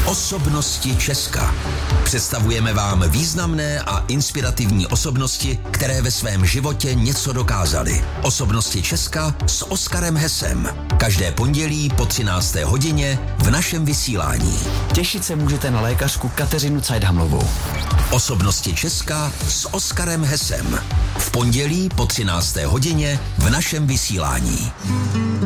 Osobnosti Česka. Představujeme vám významné a inspirativní osobnosti, které ve svém životě něco dokázaly. Osobnosti Česka s Oskarem Hesem. Každé pondělí po 13. hodině v našem vysílání. Těšit se můžete na lékařku Kateřinu Cajdhamlovou. Osobnosti Česka s Oskarem Hesem. V pondělí po 13. hodině v našem vysílání.